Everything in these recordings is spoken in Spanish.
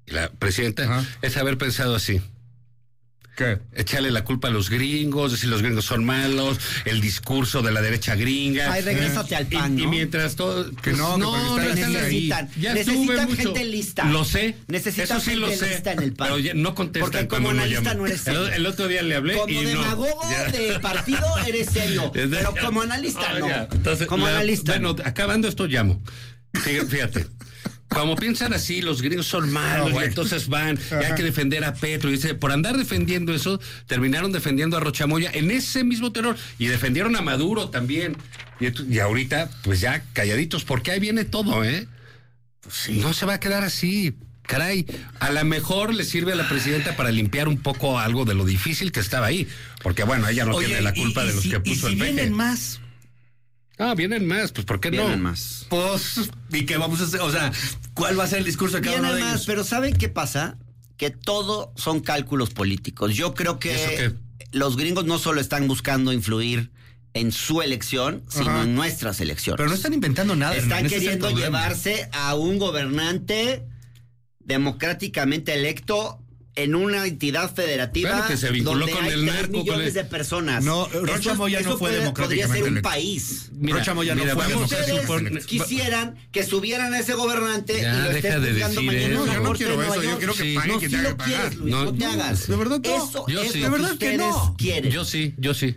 y la presidenta, es haber pensado así. ¿Qué? Echarle la culpa a los gringos, decir los gringos son malos, el discurso de la derecha gringa. Ay, regrésate al PAN, ¿no? Y mientras todo... Que no, necesitan mucho. Gente lista. Lo sé. Necesitan eso sí gente lo sé, lista en el PAN. pero ya no contestan. Porque como cuando lo analista llamo. no eres serio. El otro día le hablé como y demagogo de partido eres serio, pero como analista no. Entonces, como analista. Bueno, acabando esto llamo. Fíjate. Como piensan así, los gringos son malos, y entonces van, y hay que defender a Petro. Y dice, por andar defendiendo eso, terminaron defendiendo a Rocha Moya en ese mismo tenor. Y defendieron a Maduro también. Y ahorita, pues ya calladitos, porque ahí viene todo, ¿eh? Pues sí. No se va a quedar así. Caray, a lo mejor le sirve a la presidenta para limpiar un poco algo de lo difícil que estaba ahí. Porque bueno, ella no tiene la culpa de los que puso el peje. Vienen más. Ah, vienen más, pues ¿por qué no? Vienen más. Pues, ¿y qué vamos a hacer? O sea, ¿cuál va a ser el discurso de cada uno de ellos? Pero ¿saben qué pasa? Que todo son cálculos políticos. Yo creo que los gringos no solo están buscando influir en su elección, sino en nuestras elecciones. Pero no están inventando nada. Están queriendo llevarse a un gobernante democráticamente electo en una entidad federativa, claro, que se vinculó donde con hay el 3 narco, millones de personas. No, Rocha Moya no fue democráticamente podría ser un electo. país. Rocha Moya no fue democráticamente electo. Quisieran que subieran a ese gobernante ya, y lo estén juzgando mañana. No, yo no quiero eso. Yo quiero que pague quien tenga que pagar. No te hagas. De verdad no. Eso yo es sí. lo De verdad que que ustedes no. quieren. Yo sí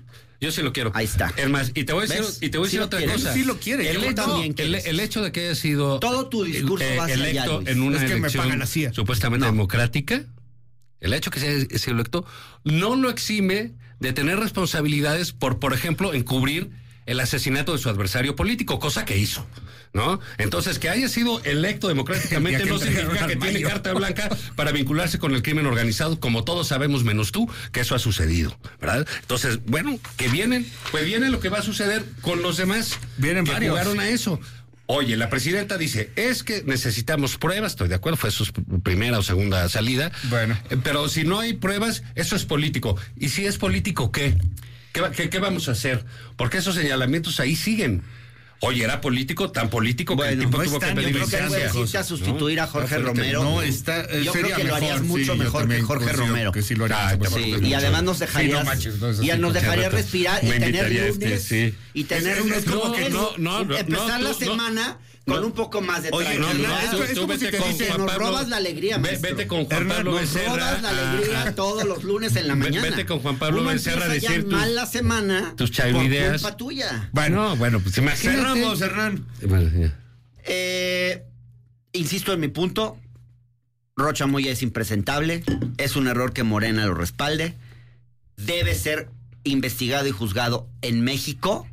lo quiero. Ahí está. Es más, y te voy a decir, Sí otra quieres. cosa. Sí lo quiere. Yo también quieres. El hecho de que haya sido todo tu discurso va hacia allá, electo Luis. en una Es que me elección pagan la CIA. supuestamente democrática, el hecho que sea electo no lo exime de tener responsabilidades por ejemplo, encubrir el asesinato de su adversario político, cosa que hizo, ¿no? Entonces, que haya sido electo democráticamente no significa que tiene carta blanca para vincularse con el crimen organizado, como todos sabemos, menos tú, que eso ha sucedido, ¿verdad? Entonces, bueno, viene lo que va a suceder con los demás. Vienen que varios. jugaron a eso. Oye, la presidenta dice, es que necesitamos pruebas, estoy de acuerdo, fue su primera o segunda salida. Bueno. Pero si no hay pruebas, eso es político. ¿Y si es político, qué? ¿Qué vamos a hacer? Porque esos señalamientos ahí siguen. Oye, era político, tan político que el tipo tuvo que pedir Yo creo que puedes irte a sustituir a Jorge Romero. No, está. Yo creo que lo harías mucho mejor que Jorge Romero. Que sí lo haría. Y además nos dejarías, nos dejarías respirar y tener lunes. Y tener lunes como que empezar la semana con un poco más de tranquilidad. Tú vete con Juan nos Pablo. robas la alegría, maestro. Vete con Juan Pablo Becerra. Nos robas la alegría todos los lunes en la mañana. Vete con Juan Pablo Becerra a decir mal la semana tus por chaideas. culpa tuya. Bueno, pues imagínate. Cerramos, Hernán. Bueno, insisto en mi punto. Rocha Moya es impresentable. Es un error que Morena lo respalde. Debe ser investigado y juzgado en México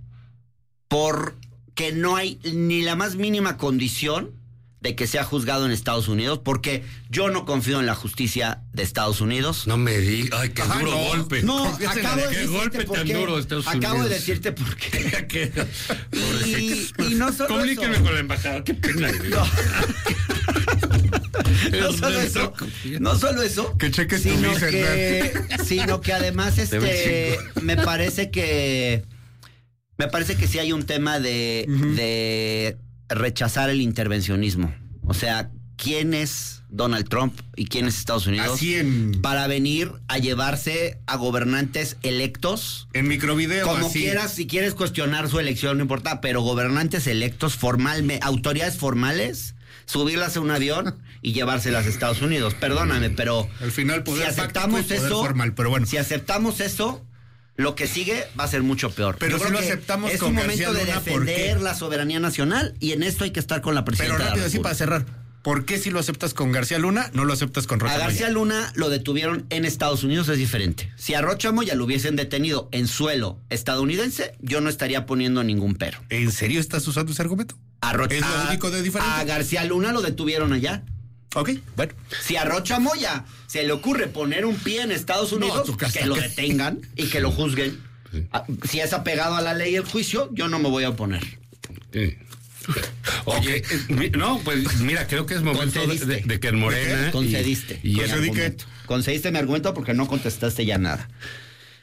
porque no hay ni la más mínima condición de que sea juzgado en Estados Unidos, porque yo no confío en la justicia de Estados Unidos. No me digas, ay, qué duro golpe. No, acabo de qué golpe decirte por tan qué. duro de Estados Unidos. Acabo de decirte por qué. Y no solo Comuníqueme eso. con la embajada. Qué pena. No solo eso, Que cheques tu visa, sino que además me parece que sí hay un tema de rechazar el intervencionismo. O sea, ¿quién es Donald Trump y quién es Estados Unidos para venir a llevarse a gobernantes electos? En microvideo. Como así. quieras, si quieres cuestionar su elección, no importa, pero gobernantes electos formalmente, autoridades formales, subirlas a un avión y llevárselas a Estados Unidos. Perdóname, pero al final si aceptamos eso, formal, pero bueno. si aceptamos eso, lo que sigue va a ser mucho peor. Pero yo si creo lo que aceptamos es con un momento García de Luna, ¿por defender qué? la soberanía nacional y en esto hay que estar con la presidenta. Pero rápido, de la así para cerrar. ¿Por qué si lo aceptas con García Luna, no lo aceptas con Rocha Moya? A García Luna lo detuvieron en Estados Unidos, es diferente. Si a Rocha Moya lo hubiesen detenido en suelo estadounidense, yo no estaría poniendo ningún pero. ¿En serio estás usando ese argumento? ¿Es lo único de diferente? A García Luna lo detuvieron allá. Ok, bueno. Si a Rocha Moya se le ocurre poner un pie en Estados Unidos, que lo detengan y que lo juzguen. Si es apegado a la ley y el juicio, yo no me voy a oponer. Sí. Oye, no, pues mira, creo que es momento de que en Morena... Concediste. Y Concediste mi argumento porque no contestaste ya nada.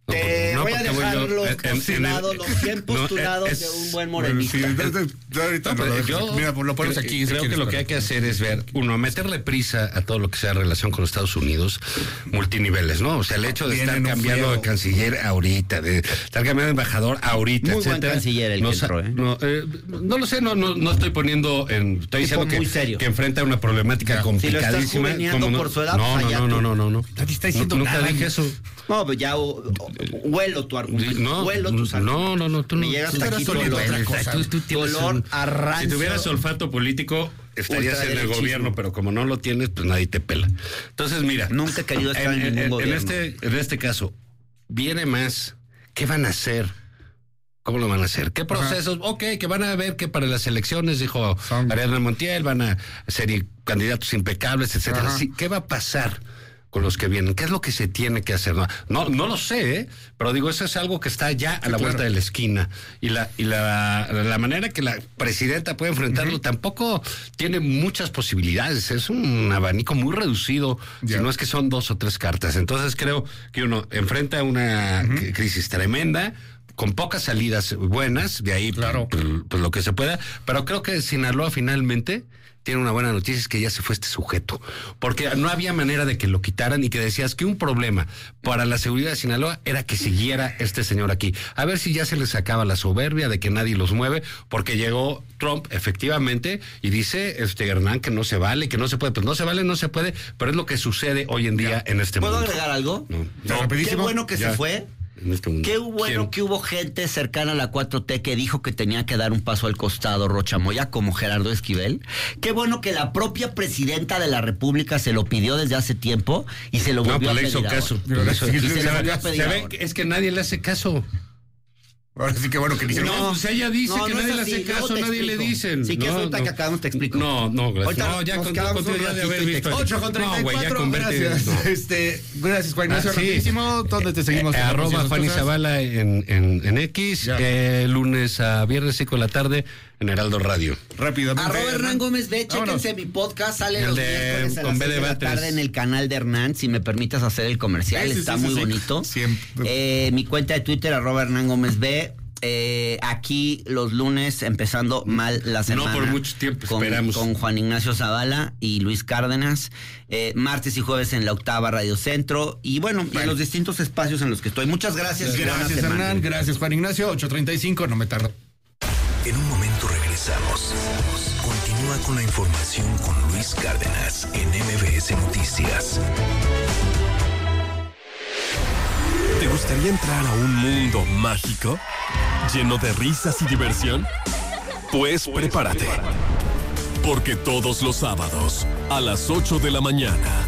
Te voy a dejar los postulados, los 100 postulados de un buen morenista. Ahorita mira, lo pones aquí. Creo que lo que hay que hacer es ver, uno, meterle prisa a todo lo que sea relación con los Estados Unidos, multiniveles, ¿no? O sea, el hecho de estar cambiando de canciller ahorita, de estar cambiando de embajador ahorita, muy buen canciller el que entró, ¿eh? No lo sé, no estoy poniendo en... Estoy diciendo que enfrenta una problemática complicadísima. Si lo estás por su edad, no. Nadie está diciendo nunca dije eso. No, pues ya huelo tu argumento. Huelo tus argumentos. No, tú no. Me llega hasta aquí dolor a rancio. Si tuvieras olfato político, estarías en el gobierno, pero como no lo tienes, pues nadie te pela. Entonces, mira. Nunca he querido estar en ningún gobierno. En este caso, viene más. ¿Qué van a hacer? ¿Cómo lo van a hacer? ¿Qué procesos? Ok, que van a ver que para las elecciones, dijo Ariadna Montiel, van a ser candidatos impecables, etcétera. Sí, ¿qué va a pasar con los que vienen? ¿Qué es lo que se tiene que hacer? No lo sé, pero digo, eso es algo que está ya a la vuelta de la esquina. Y la manera que la presidenta puede enfrentarlo tampoco tiene muchas posibilidades. Es un abanico muy reducido, si no es que son 2 o 3 cartas. Entonces creo que uno enfrenta una crisis tremenda, con pocas salidas buenas, de ahí pues lo que se pueda, pero creo que Sinaloa finalmente tiene una buena noticia, es que ya se fue este sujeto, porque no había manera de que lo quitaran y que decías que un problema para la seguridad de Sinaloa era que siguiera este señor aquí. A ver si ya se les acaba la soberbia de que nadie los mueve, porque llegó Trump efectivamente y dice Hernán que no se vale, que no se puede. Pues no se vale, no se puede, pero es lo que sucede hoy en día en este mundo. ¿Puedo agregar algo? No. Qué bueno que se fue. Qué bueno que hubo gente cercana a la 4T que dijo que tenía que dar un paso al costado Rocha Moya, como Gerardo Esquivel. Qué bueno que la propia presidenta de la República se lo pidió desde hace tiempo y se lo volvió a pedir. No, es que nadie le hace caso. Ahora sí que bueno que dice. No, pues ella dice que nadie le hace caso, nadie le dicen. Sí, que es ahorita que acabamos, te explico. No, gracias. No, ya contigo ya de haber visto. 8:34. Gracias. Gracias, Juan Ignacio. Rapidísimo. ¿Dónde te seguimos? @ Fanny Zavala en X. Lunes a viernes, 5 de la tarde, en Heraldo Radio. Rápidamente. @Hernán Gómez B. Chéquense mi podcast. Sale los miércoles a las 6 de la tarde en el canal de Hernán. Si me permites hacer el comercial. Está muy bonito. Siempre. Mi cuenta de Twitter, @Hernán Gómez B. Aquí los lunes, empezando mal la semana. No por mucho tiempo, esperamos. Con Juan Ignacio Zavala y Luis Cárdenas. Martes y jueves en la Octava Radio Centro. Y bueno, en los distintos espacios en los que estoy. Muchas gracias. Gracias, Hernán. Gracias, Juan Ignacio. 8:35, no me tardo. En un momento regresamos. Continúa con la información con Luis Cárdenas en MBS Noticias. ¿Te gustaría entrar a un mundo mágico? ¿Lleno de risas y diversión? Pues prepárate. Porque todos los sábados, a las 8 de la mañana,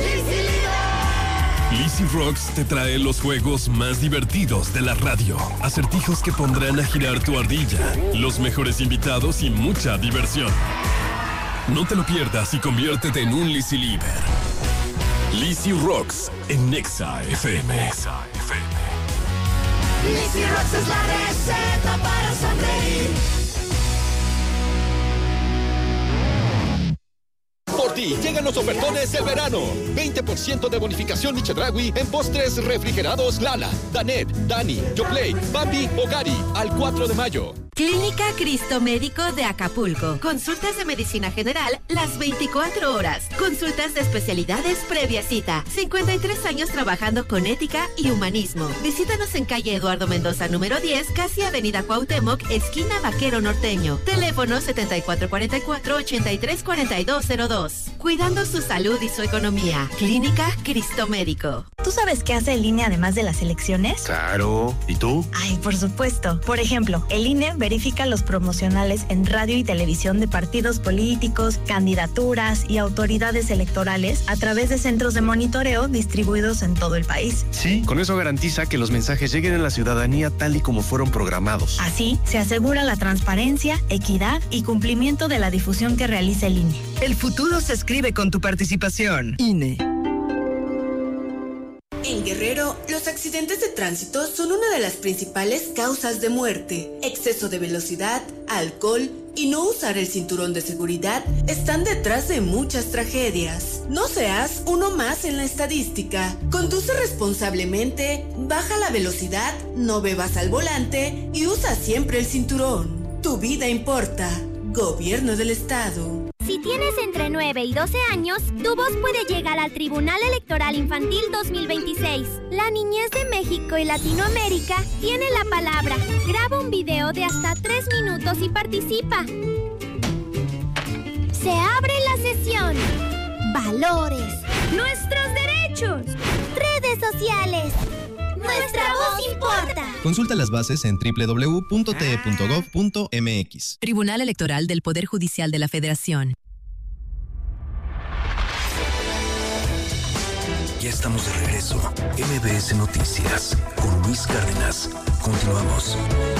Lizzy Rocks te trae los juegos más divertidos de la radio. Acertijos que pondrán a girar tu ardilla, los mejores invitados y mucha diversión. No te lo pierdas y conviértete en un Lizzy Lieber. Lizzy Rocks en Nexa FM. Lizzy Rocks es la receta para sonreír. Por ti llegan los ofertones del verano. 20% de bonificación Chedraui en postres refrigerados Lala, Danet, Dani, Yoplait, Bambi o Gari al 4 de mayo. Clínica Cristo Médico de Acapulco. Consultas de medicina general las 24 horas. Consultas de especialidades previa cita. 53 años trabajando con ética y humanismo. Visítanos en calle Eduardo Mendoza número 10, casi avenida Cuauhtémoc, esquina Vaquero Norteño. Teléfono 7444-834202. Cuidando su salud y su economía. Clínica Cristo Médico. ¿Tú sabes qué hace el INE además de las elecciones? Claro. ¿Y tú? Ay, por supuesto. Por ejemplo, el INE verifica los promocionales en radio y televisión de partidos políticos, candidaturas y autoridades electorales a través de centros de monitoreo distribuidos en todo el país. Sí, con eso garantiza que los mensajes lleguen a la ciudadanía tal y como fueron programados. Así, se asegura la transparencia, equidad y cumplimiento de la difusión que realiza el INE. El futuro se escribe con tu participación. INE. En Guerrero, los accidentes de tránsito son una de las principales causas de muerte. Exceso de velocidad, alcohol, y no usar el cinturón de seguridad están detrás de muchas tragedias. No seas uno más en la estadística. Conduce responsablemente, baja la velocidad, no bebas al volante y usa siempre el cinturón. Tu vida importa. Gobierno del Estado. Si tienes entre 9 y 12 años, tu voz puede llegar al Tribunal Electoral Infantil 2026. La niñez de México y Latinoamérica tiene la palabra. Graba un video de hasta 3 minutos y participa. Se abre la sesión. Valores. Nuestros derechos. Redes sociales. Nuestra voz importa. Consulta las bases en www.te.gov.mx. Tribunal Electoral del Poder Judicial de la Federación. Ya estamos de regreso. MBS Noticias con Luis Cárdenas. Continuamos.